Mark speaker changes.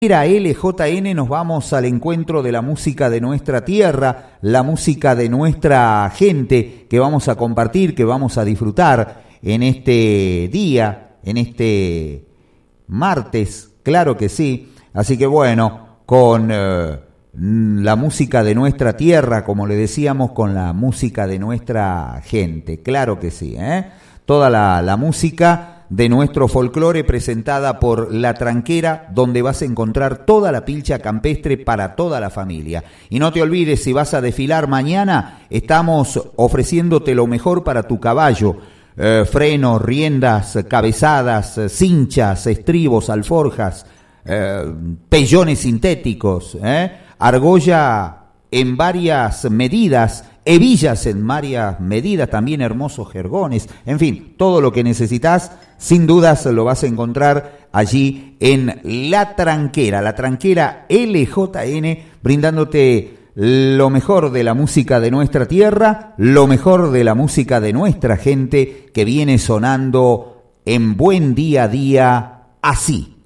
Speaker 1: LJN nos vamos al encuentro de la música de nuestra tierra, la música de nuestra gente que vamos a compartir, que vamos a disfrutar en este día, en este martes, claro que sí. Así que bueno, con la música de nuestra tierra, como le decíamos, con la música de nuestra gente, claro que sí, toda la música de nuestro folclore presentada por La Tranquera, donde vas a encontrar toda la pilcha campestre para toda la familia. Y no te olvides, si vas a desfilar mañana, estamos ofreciéndote lo mejor para tu caballo. Frenos, riendas, cabezadas, cinchas, estribos, alforjas, pellones sintéticos, argolla en varias medidas, hebillas en varias medidas, también hermosos jergones, en fin, todo lo que necesitas, sin dudas lo vas a encontrar allí en La Tranquera LJN, brindándote lo mejor de la música de nuestra tierra, lo mejor de la música de nuestra gente que viene sonando en buen día a día así.